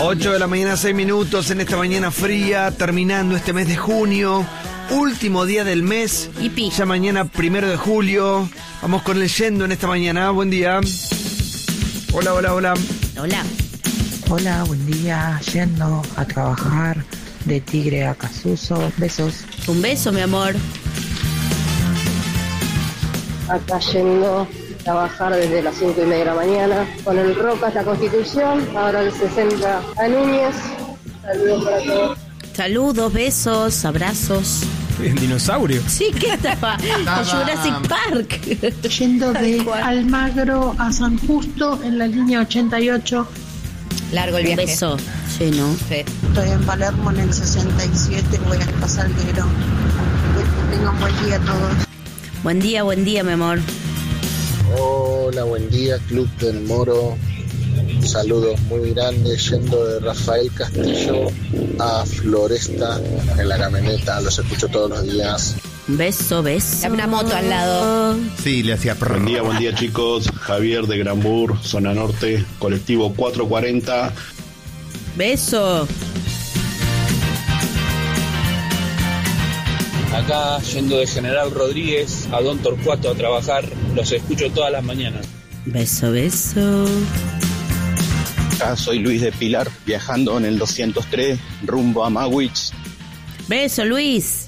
8 de la mañana, 6 minutos en esta mañana fría, terminando este mes de junio, último día del mes. Yipi. Ya mañana 1 de julio. Vamos con leyendo en esta mañana. Buen día. Hola, hola, hola. Hola. Hola, buen día. Yendo a trabajar de Tigre a Casuso. Besos. Un beso, mi amor. Acá yendo a trabajar desde las 5:30 de la mañana, con el Roca hasta Constitución, ahora el 60 a Núñez. Saludos para todos. Saludos, besos, abrazos. ¿En dinosaurio? Sí, ¿qué estaba? A Jurassic Park. Yendo de Almagro a San Justo en la línea 88. Largo el Un viaje. beso. Sí, ¿no? Sí. Estoy en Palermo en el 67, voy a pasar el Salguero. Que tengan buen día todos. Buen día, mi amor. Hola, buen día, Club del Moro. Saludos muy grandes, yendo de Rafael Castillo a Floresta en la camioneta, los escucho todos los días. Beso, beso. Hay una moto al lado. Sí, le hacía Buen día chicos. Javier de Granbur, zona norte, colectivo 440. Beso. Acá yendo de General Rodríguez a Don Torcuato a trabajar, los escucho todas las mañanas. Beso, beso. Acá soy Luis de Pilar, viajando en el 203 rumbo a Magwitch. Beso, Luis.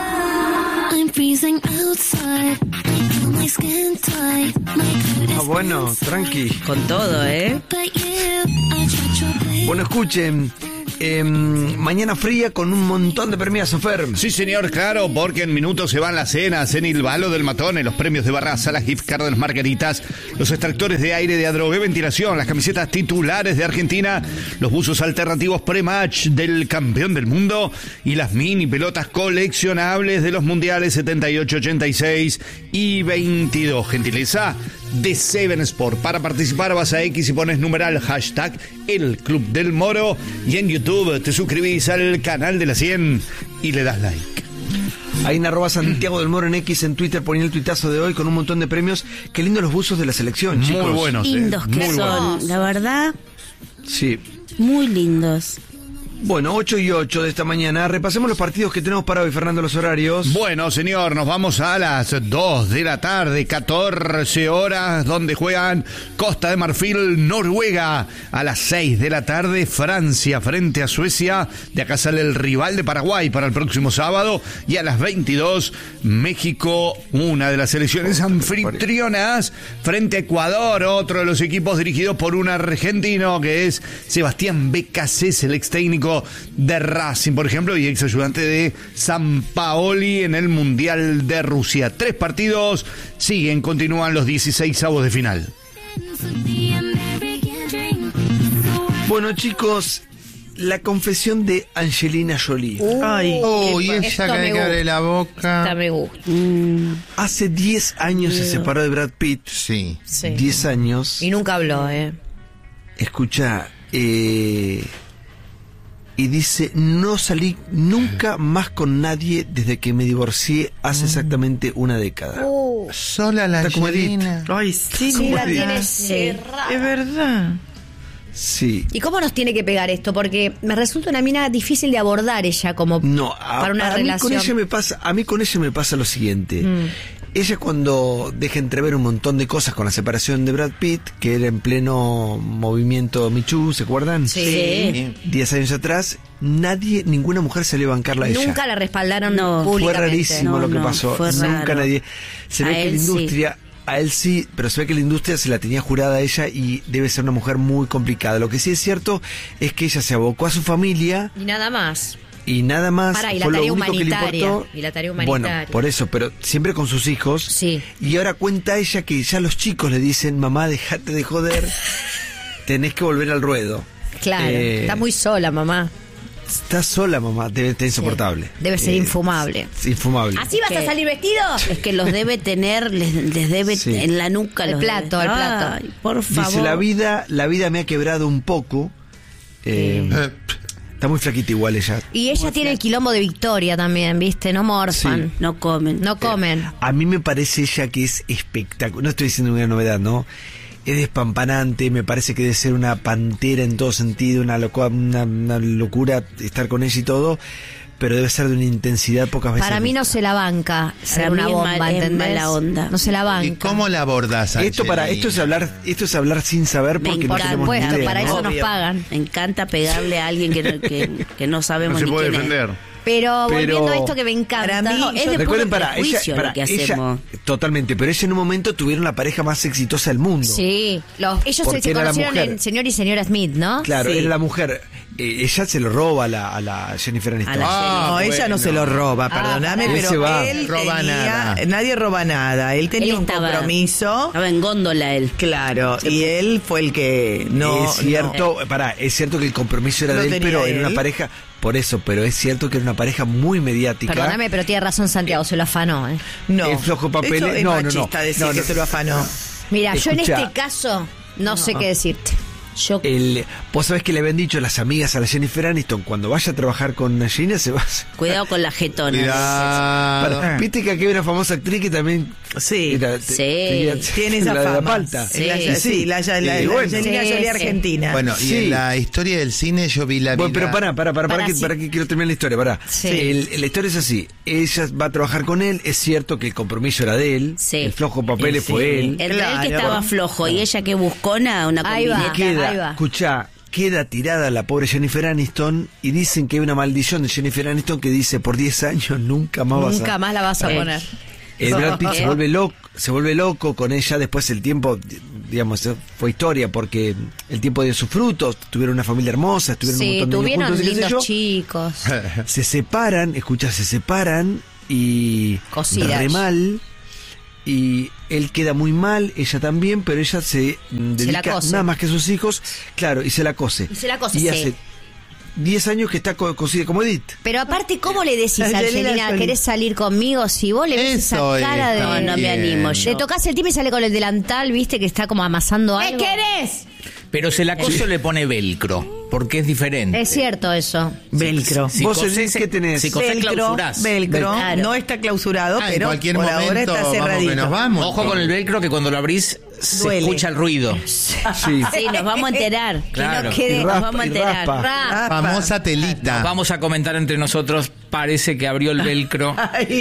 Ah, bueno, tranqui. Con todo, ¿eh? Bueno, escuchen. Mañana fría con un montón de premios, Fer. Sí, señor, claro, porque en minutos se van las cenas en el Balo del Matón, los premios de Barraza, las gift cards de las Margaritas, los extractores de aire de Adrogué Ventilación, las camisetas titulares de Argentina, los buzos alternativos pre-match del campeón del mundo y las mini pelotas coleccionables de los mundiales 78, 86 y 22. Gentileza de Seven Sport. Para participar vas a X y pones numeral hashtag El Club del Moro y en YouTube te suscribís al canal de la 100 y le das like. Ahí en @Santiago del Moro en X, en Twitter ponía el tuitazo de hoy con un montón de premios. Qué lindo los buzos de la selección, chicos. Muy buenos. Lindos que muy son, buenos. la verdad, Sí. muy lindos. Bueno, 8:08 de esta mañana. Repasemos los partidos que tenemos para hoy, Fernando, los horarios. Bueno, señor, nos vamos a las 2 de la tarde, 14 horas, donde juegan Costa de Marfil, Noruega. A las 6 de la tarde, Francia frente a Suecia. De acá sale el rival de Paraguay para el próximo sábado. Y a las 22, México, una de las selecciones anfitrionas, frente a Ecuador, otro de los equipos dirigidos por un argentino que es Sebastián Becasés, el ex técnico de Racing, por ejemplo, y ex ayudante de Sampaoli en el Mundial de Rusia. 3 partidos continúan los 16avos de final. Bueno, chicos, la confesión de Angelina Jolie. Ay, y esa que abre la boca. Esta me gusta. Hace 10 años se separó de Brad Pitt. Sí. 10 años. Y nunca habló, Escucha, y dice, no salí nunca más con nadie desde que me divorcié hace exactamente una década. Sola la Está como Angelina. Edith. Ay, sí, Sí, la Edith. tiene cerrada. es verdad. Sí. ¿Y cómo nos tiene que pegar esto? Porque me resulta una mina difícil de abordar ella como No, para una a mí relación. a mí con ella me pasa lo siguiente. Ella cuando deja entrever un montón de cosas con la separación de Brad Pitt, que era en pleno movimiento Me Too, ¿se acuerdan? Sí. 10 años atrás, ninguna mujer salió a bancarla a ella. Nunca la respaldaron No, Fue públicamente. rarísimo lo que pasó. fue Nunca raro. nadie. Se ve A que la él sí. industria, a él sí, pero se ve que la industria se la tenía jurada a ella y debe ser una mujer muy complicada. Lo que sí es cierto es que ella se abocó a su familia Y nada más. y nada más. Pará, y la fue lo tarea único que le humanitaria. importó. Y la tarea Bueno, humanitaria. por eso, pero siempre con sus hijos. Sí. Y ahora cuenta ella que ya los chicos le dicen, mamá, dejate de joder, tenés que volver al ruedo. Claro. Está muy sola, mamá. Estás sola, mamá, debe estar insoportable. Debe ser infumable. Infumable. ¿Así vas a salir vestido? Es que los debe tener, les debe Sí. en la nuca. El los plato, debe. el plato. Ay, por favor. Dice, la vida me ha quebrado un poco. Está muy flaquita igual ella. Y ella tiene el quilombo de Victoria también, ¿viste? No morfan. Sí. No comen. No comen. A mí me parece ella que es espectacular. No estoy diciendo una novedad, ¿no? es despampanante, me parece que debe ser una pantera en todo sentido, una locura estar con ella y todo, pero debe ser de una intensidad pocas veces. Para mí no se la banca ser una bomba, ¿entendés? Mala onda. No se la banca. ¿Y cómo la abordás, esto es hablar sin saber porque no tenemos ni idea, para eso nos pagan. Me encanta pegarle a alguien que no sabemos No se ni puede quién defender. es. Pero volviendo a esto que me encanta, Para mí, es de recuerden, puro prejuicio lo que hacemos. Totalmente, pero ella en un momento tuvieron la pareja más exitosa del mundo. Sí, ellos Porque se era la conocieron mujer. en Señor y Señora Smith, ¿no? Claro, Sí. era la mujer. Ella se lo roba a la Jennifer Aniston. No, ella no se lo roba, perdóname, él se pero va. él Roba tenía, nada. nadie roba nada. Él tenía un compromiso. Estaba en góndola él. Claro, y él fue el que no. Es cierto, es cierto que el compromiso era Lo de él, tenía pero era él. una pareja, por eso, pero es cierto que era una pareja muy mediática. Perdóname, pero tiene razón Santiago, se lo afanó. No. El flojo papel. Eso es no, machista decir que se lo afanó. Mira, yo en Escuchá. este caso no sé qué decirte. Vos sabés que le habían dicho las amigas a la Jennifer Aniston, cuando vaya a trabajar con Gina se va. Cuidado con la jetona. Cuidado. Viste que aquí hay una famosa actriz que también. Sí, tiene esa la de la fama. palta. La Angelina Jolie argentina. Bueno, y en la historia del cine yo vi la vida. Bueno, pero para que quiero terminar la historia, la historia es así, ella va a trabajar con él, es cierto que el compromiso era de él, el flojo papel fue él. Entre él que estaba flojo y ella que buscona, una combineta. Queda tirada la pobre Jennifer Aniston y dicen que hay una maldición de Jennifer Aniston que dice por 10 años nunca más la vas a poner. Brad Pitt se vuelve loco con ella. Después el tiempo, digamos, fue historia porque el tiempo dio sus frutos. Tuvieron una familia hermosa, estuvieron un montón de años tuvieron juntos, y qué sé lindos yo. chicos. Se separan y Cosidas. re mal. Y él queda muy mal, ella también, pero ella se dedica cose. nada más que a sus hijos, claro, y se la cose. Y hace 10 años que está cosida como Edith. Pero aparte, ¿cómo le decís a Angelina Angelina, Jolie. querés salir conmigo? Si vos le ves Eso esa cara está de... No me animo yo. Le tocas el timbre y sale con el delantal, viste, que está como amasando algo. ¿Qué querés? Pero si el acoso le pone velcro, porque es diferente. Es cierto eso. Velcro. Si Vos cosés, ¿qué tenés? Si cosés, clausurás. Velcro. Claro. No está clausurado, En pero cualquier por momento ahora está vamos cerradito. que nos vamos. Ojo con el velcro que cuando lo abrís se Duele. escucha el ruido. Sí. Sí, nos vamos a enterar. Claro. Que no quede, Y nos raspa, vamos a y enterar. raspa. Famosa telita. Vamos a comentar entre nosotros, parece que abrió el velcro.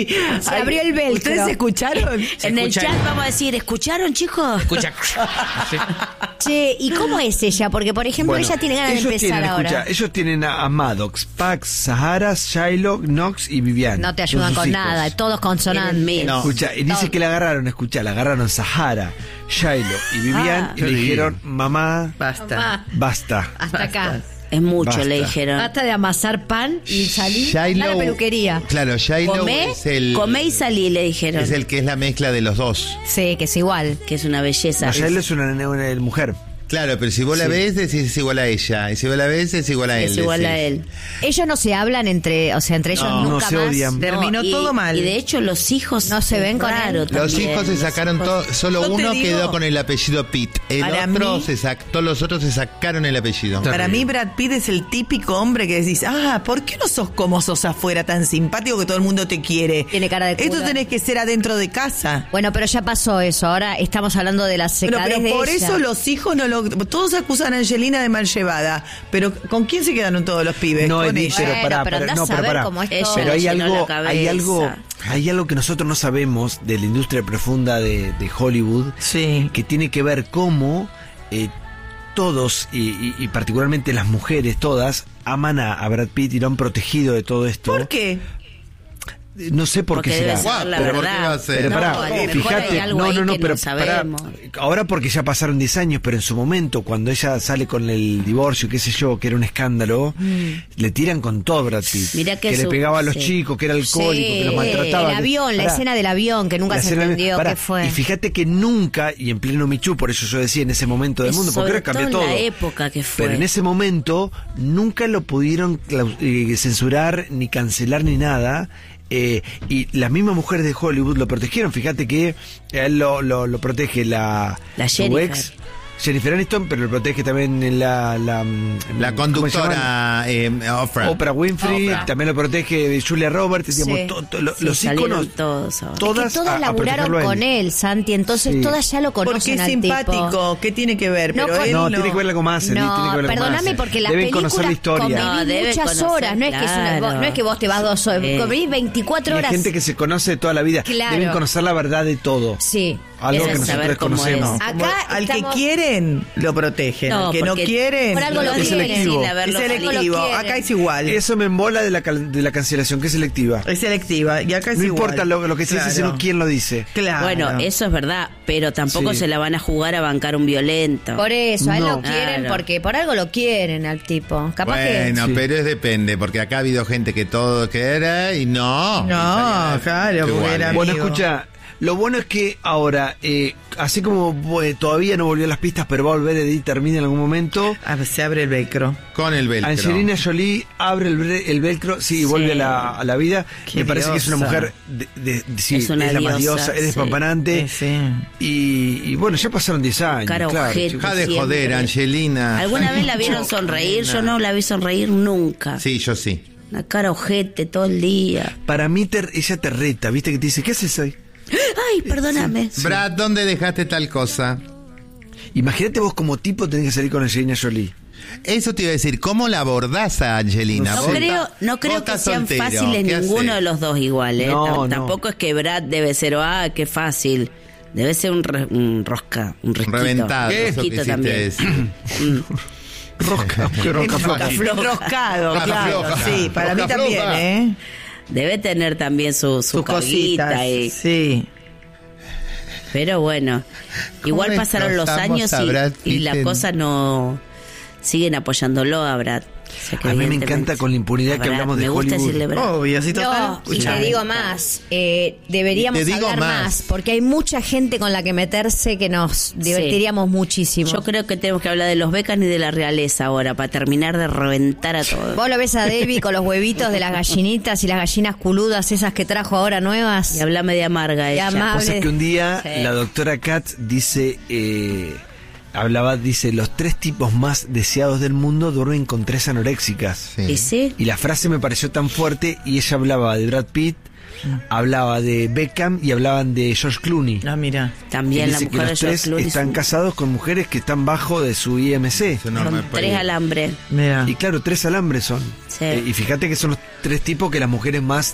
Se abrió el velcro. ¿Ustedes escucharon? En el escucha chat ahí. vamos a decir, ¿escucharon, chicos? Escucha. Sí. Che, ¿y cómo es ella? Porque, por ejemplo, Bueno, ella tiene ganas de empezar ahora. ellos tienen a Maddox, Pax, Sahara, Shylock, Knox y Vivian. No te Son ayudan sus con hijos. nada, todos consonantes. No. Escucha, y dice que la agarraron, la agarraron Sahara, Shylock y Vivian y qué le lindo. dijeron, mamá, Basta. basta. Hasta acá. Es mucho, Basta. le dijeron. Basta de amasar pan y salir a la peluquería. Claro, Shiloh Comé, es el. comé y salí, le dijeron. Es el que es la mezcla de los dos. Sí, que es igual. Que es una belleza. No, Shylock es una mujer. Claro, pero si vos la ves, decís es igual a ella. Y si vos la ves, es igual a él. Es igual a decís. él. Ellos no se hablan entre ellos No, nunca se más. odian. Terminó y, todo mal. Y de hecho los hijos No se ven con raro él. Los también. hijos se Los sacaron hijos- todo, solo Yo te uno digo, quedó con el apellido Pitt. El para otro mí- todos los otros se sacaron el apellido. Para mí Brad Pitt es el típico hombre que decís, ¿por qué no sos como sos afuera, tan simpático que todo el mundo te quiere? Tiene cara de Esto cura. tenés que ser adentro de casa. Bueno, pero ya pasó eso. Ahora estamos hablando de la Bueno, secadez pero de por ella. eso los hijos no lo... Todos acusan a Angelina de mal llevada. Pero ¿con quién se quedaron todos los pibes? No, con Edith, ella. pero pará, pero pará, andás no, a pero ver pará. cómo es Ella todo. Pero hay llenó algo, la hay algo, cabeza. hay algo que nosotros no sabemos de la industria profunda de Hollywood, Sí. que tiene que ver cómo todos, y particularmente las mujeres todas, aman a Brad Pitt y lo han protegido de todo esto. ¿Por qué? No sé por Porque qué debe será. ser la Pero ¿por qué verdad. va a ser? Pero No, pará, a lo mejor fíjate, hay algo ahí que pero no sabemos. ahora porque ya pasaron 10 años, pero en su momento, cuando ella sale con el divorcio, qué sé yo, que era un escándalo, le tiran con todo a Brad Pitt. Mirá que le su- pegaba a los sí. chicos, que era alcohólico, que los maltrataba. El avión, la Pará. escena del avión, que nunca La se escena- entendió pará, qué fue. Y fíjate que nunca, y en pleno Michu, por eso yo decía en ese momento del mundo, porque Sobre ahora cambió todo todo. en la época que fue. Pero en ese momento nunca lo pudieron censurar, ni cancelar, ni nada. Y las mismas mujeres de Hollywood lo protegieron. Fíjate que a él lo protege su Jennifer. ex, Jennifer Aniston, pero lo protege también la conductora Oprah Winfrey, también lo protege Julia Roberts, digamos, los íconos, todas todas laburaron con él, Santi, entonces todas ya lo conocen. Porque es al simpático, tipo. ¿qué tiene que ver? Pero él tiene que ver algo más. Perdóname, porque las deben películas conocer la historia. convivís muchas horas, no es que vos te vas 2 horas, convivís 24 horas. Hay gente que se conoce toda la vida, deben conocer la verdad de todo. Sí. Algo que nosotros conocemos. Acá al que quieren, lo protegen. Al que no quieren, por algo lo es selectivo. Es selectivo. Acá es igual. Eso me embola de la cancelación, que es selectiva. Es selectiva. Y acá es igual. No importa lo que se dice, sino quién lo dice. Claro. Bueno, eso es verdad, pero tampoco se la van a jugar a bancar un violento. Por eso, a él lo quieren, porque por algo lo quieren al tipo. Capaz bueno, pero es depende, porque acá ha habido gente que todo que era y no. No, claro, porque era Bueno, amigo. escucha, lo bueno es que ahora, así como todavía no volvió a las pistas, pero va a volver Edith termina en algún momento. Se abre el velcro. Con el velcro. Angelina Jolie abre el velcro, vuelve a la vida. Me parece que es una mujer, es la más diosa, es despampanante. Y bueno, ya pasaron 10 años. Claro, deja de joder, Angelina. ¿Alguna vez la vieron sonreír? Yo no la vi sonreír nunca. Sí, yo sí. Una cara ojete todo el día. Para mí ella te reta, ¿viste? Que te dice, ¿qué haces hoy? Ay, perdóname. Brad, ¿dónde dejaste tal cosa? Imagínate vos como tipo tenés que salir con Angelina Jolie. Eso te iba a decir, ¿cómo la abordás a Angelina? No creo que sean fáciles ninguno de los dos igual, ¿eh? Tampoco es que Brad debe ser, qué fácil. Debe ser un resquito. Reventado. Un resquito también. Rosca floja. Roscado, claro. Sí, para mí también, ¿eh? Debe tener también su cositas, sí. Pero bueno, igual pasaron los años y la cosa no... Siguen apoyándolo a Brad. O sea, a mí me encanta con la impunidad que hablamos de Hollywood. Me gusta decirle Brad. Obvio, sí, total. No, y te digo más, deberíamos hablar más, porque hay mucha gente con la que meterse que nos divertiríamos muchísimo. Yo creo que tenemos que hablar de los becas y de la realeza ahora, para terminar de reventar a todos. Vos lo ves a Debbie con los huevitos de las gallinitas y las gallinas culudas, esas que trajo ahora nuevas. Y habla media amarga ella. O sea que un día la doctora Katz dice... dice, los 3 tipos más deseados del mundo duermen con 3 anoréxicas. Sí. Y la frase me pareció tan fuerte, y ella hablaba de Brad Pitt, hablaba de Beckham y hablaban de George Clooney. Mira. También la mujer de George Clooney. Están casados con mujeres que están bajo de su IMC. Son 3 alambres. Mira. Y claro, 3 alambres son. Y fíjate que son los 3 tipos que las mujeres más...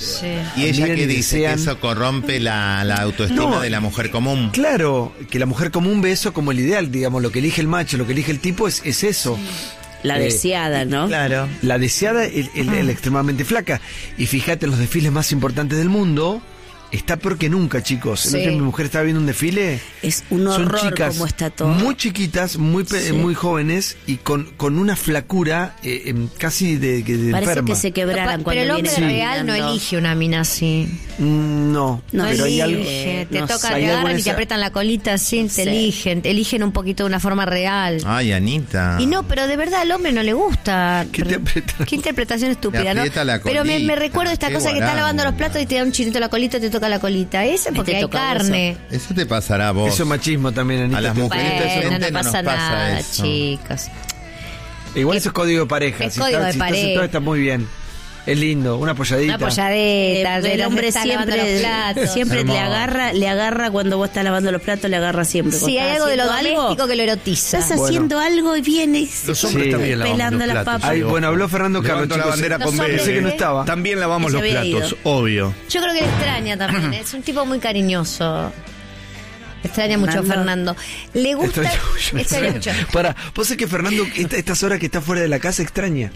Y ella que dice que eso corrompe la autoestima de la mujer común. Claro, que la mujer común ve eso como el ideal, digamos, lo que elige el macho, lo que elige el tipo es eso. La deseada, ¿no? Claro. La deseada, el extremadamente flaca. Y fíjate, en los desfiles más importantes del mundo... Está peor que nunca, chicos. Mi mujer estaba viendo un desfile. Es un horror. Son chicas como está todo. Muy chiquitas, muy jóvenes y con una flacura casi de parece enferma. que se quebraran cuando el hombre real no elige una mina así. No, pero hay algo. Te toca, te agarran y te apretan la colita así, te eligen un poquito de una forma real. Ay, Anita. Y no, pero de verdad al hombre no le gusta. Qué interpretación estúpida, ¿no? Pero me recuerdo esta cosa que está lavando los platos y te da un chinito la colita y te toca la colita. Eso porque hay carne. Eso te pasará a vos. Eso es machismo también, Anita. A las mujeres no pasa nada, chicas. Igual eso es código de pareja. Es código de pareja. Todo está muy bien. Es lindo, una apoyadita. Una apoyadita. El hombre siempre le agarra cuando vos estás lavando los platos, le agarra siempre. Sí, hay algo de lo doméstico que lo erotiza. Estás haciendo algo y viene los hombres también pelando las papas. Bueno, habló Fernando Carlos. La bandera con pensé que no estaba. También lavamos los platos, obvio. Yo creo que le extraña también. Es un tipo muy cariñoso. Extraña mucho a Fernando. Le gusta. Extraña mucho. Vos sabés que Fernando, estas horas que está fuera de la casa, extraña.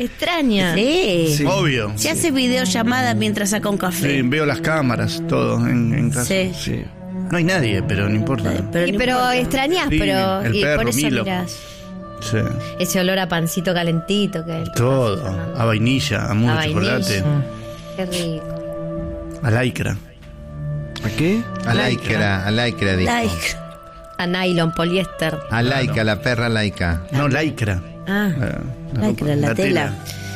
Sí. Obvio. Se hace videollamada mientras saca un café. Sí, veo las cámaras, todo en casa. Sí. No hay nadie, pero no importa. Pero extrañas, sí, y perro, por eso Milo. mirás. Sí. Ese olor a pancito calentito. Todo. A vainilla, a mucho chocolate. Qué rico. A lycra. ¿A qué? A lycra, dijo. A nylon, poliéster. A laica, la perra laica. No, lycra. Lycra, la tela.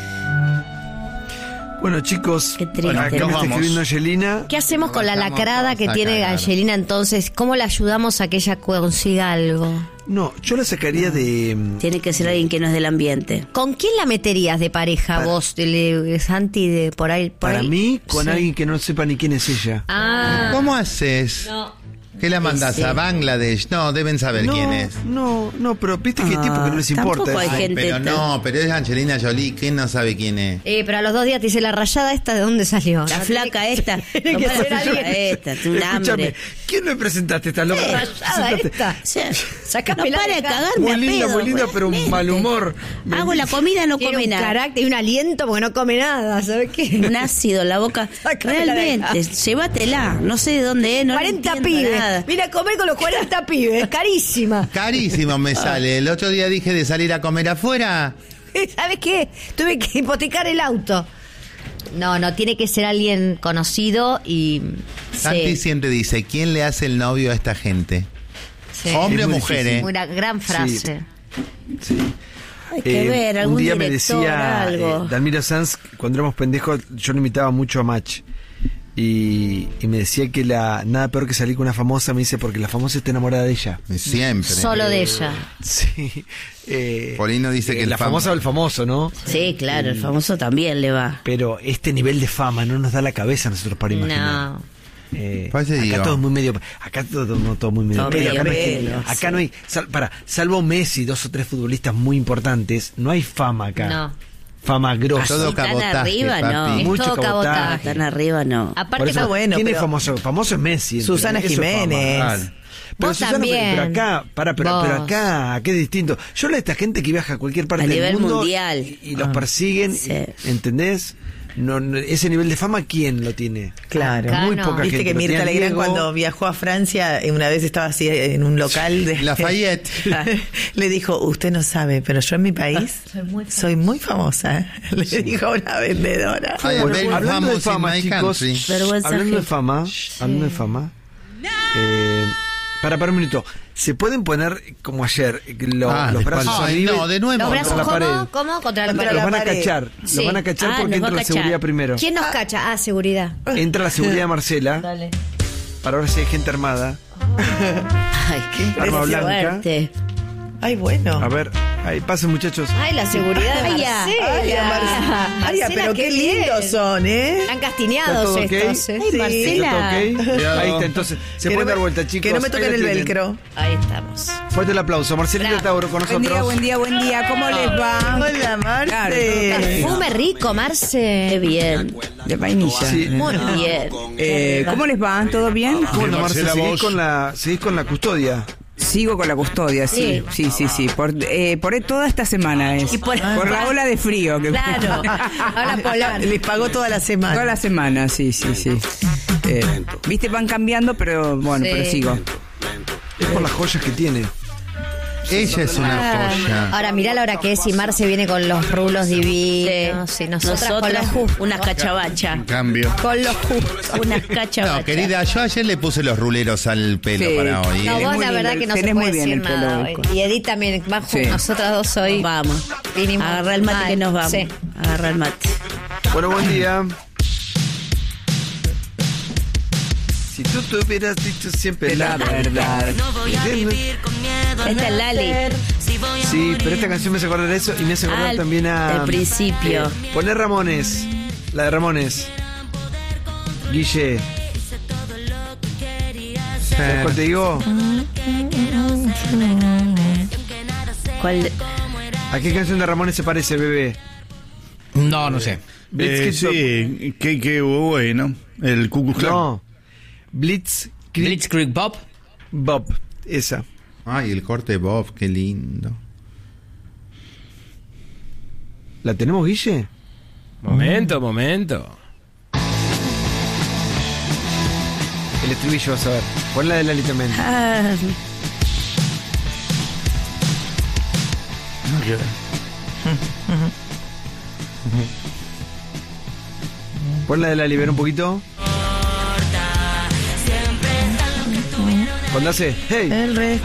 Bueno, chicos, Qué triste. acá me está escribiendo Angelina. ¿Qué hacemos con la lacrada que tiene Angelina entonces? ¿Cómo la ayudamos a que ella consiga algo? No, yo la sacaría de... Tiene que ser alguien que no es del ambiente. ¿Con quién la meterías de pareja vos, Santi, de por ahí? Para mí, con alguien que no sepa ni quién es ella. ¿Cómo haces? No. ¿Qué la mandas a Bangladesh? No, deben saber quién es. No, pero viste que hay tipos que no les importa. Hay gente pero es Angelina Jolie, ¿quién no sabe quién es? Pero a los 2 días te dice la rayada esta, ¿de dónde salió? La flaca esta. Tiene que ser alguien. Esta, un hambre. ¿Quién le presentaste esta loca? Rayada esta. No para de cagarme muy linda, pero un mal humor. Hago la comida, no Tiene come un nada. carácter y un aliento porque no come nada, ¿sabes qué? Un ácido en la boca. Realmente, llévatela. No sé de dónde es, no 40 pibes. Nada. Mira a comer con los 40 pibes, carísima. Carísimo me sale. El otro día dije de salir a comer afuera. ¿Sabes qué? Tuve que hipotecar el auto. No, tiene que ser alguien conocido y... Santi siempre dice, ¿quién le hace el novio a esta gente? Sí. Hombre o mujer, Una gran frase. Sí. Hay que ver, algún un día me director, decía algo. Dalmiro Sanz, cuando éramos pendejos, yo lo imitaba mucho a Match. Y me decía que nada peor que salir con una famosa, me dice, porque la famosa está enamorada de ella. Siempre. Solo de ella. Sí. Polino dice que la famosa o el famoso, ¿no? Sí, claro, el famoso también le va. Pero este nivel de fama no nos da la cabeza a nosotros para imaginar. No. Acá todo es muy medio. Acá todo muy medio. Acá no hay. Salvo Messi, 2 o 3 futbolistas muy importantes, no hay fama acá. No. Fama grosa. Todo Están cabotaje, arriba, papi. no. Mucho todo cabotaje. Están arriba, no. Aparte está bueno. ¿Quién pero es famoso? Famoso es Messi. Susana Eso es fama. Jiménez. Claro. Pero Vos Susana, también. pero acá, pero acá, qué distinto. Yo hablo de esta gente que viaja a cualquier parte A del nivel mundo mundial. y los persiguen, Sí. ¿entendés? No, ese nivel de fama, ¿quién lo tiene? Claro. Acá Muy no. poca Viste gente. que Lo Mirta tenía Legrand Diego. cuando viajó a Francia, una vez estaba así en un local de Lafayette. le dijo, usted no sabe, pero yo en mi país soy muy famosa. Le dijo a una vendedora. I am very Hablando de famous in fama, my chicos, country. Vergüenza hablando de ajena. fama, para un minuto, ¿se pueden poner como ayer los brazos arriba? No, de nuevo. ¿Los brazos Contra la pared. cómo? Contra la Los pared. van a pared. cachar, Sí. los van a cachar Ah, porque nos va entra a la cachar. seguridad primero. ¿Quién nos cacha? Seguridad. Entra la seguridad de Marcela. Dale. Para ahora si hay gente armada. Ay, qué Arma blanca. suerte. Ay, bueno. A ver, ahí pasen muchachos. Ay, la seguridad de Marcela. Marcela, pero qué lindos son, ¿eh? Están castineados ¿Está todo ok? estos, ¿eh? Ay, Marcela. ¿Está todo ok? Ahí está, entonces se pueden dar vuelta, chicos. Que no me Ahí toquen lo el tienen. velcro. Ahí estamos. Fuerte el aplauso. Marcelita Tauro con nosotros. Buen día. ¿Cómo les va? Hola, Marce. Perfume rico, Marce. Qué bien. De vainilla. Sí. Muy bien. ¿Cómo les va? ¿Todo bien? Bueno, Marcela, Marcela, vos. seguís con la custodia. Sigo con la custodia, sí. Sí. Por toda esta semana es. Y por la ola de frío. Que Claro. Ahora polar. Les pagó toda la semana. Toda la semana, sí. Viste, van cambiando, pero bueno, Sí. pero sigo. Es por las joyas que tiene. Ella es una joya. Ahora mirá la hora que es y Marce viene con los rulos divinos. Sí, nosotras con los justos. unas cachabachas. En cambio. Con los justos. Unas cachabachas. No, querida, yo ayer le puse los ruleros al pelo Sí. para hoy. No, Tenés vos muy la lindo, verdad que no se tenés puede muy bien decir el pelo nada hoy. hoy. Y Edith también, bajo, Sí. nosotras dos hoy. Vamos. Vinimos Agarra el mate mal. que nos vamos. Sí. Agarra el mate. Bueno, buen día. Si tú te hubieras dicho siempre la verdad. Esta es Lali. Sí, pero esta canción me hace acordar de eso y me hace acordar también a... Del principio. Poner Ramones. La de Ramones. Guille. ¿Sabes cuál te digo? ¿Cuál? ¿A qué canción de Ramones se parece, bebé? No sé. Sí, qué bueno. El Ku Klux Klan. No. Blitzkrieg Bob. Bob. Esa. Ay, el corte Bob, qué lindo. ¿La tenemos, Guille? Momento. El estribillo, vas a ver. Pon la de Lali también. Pon la de Lali, ver un poquito. Cuando hace, hey. El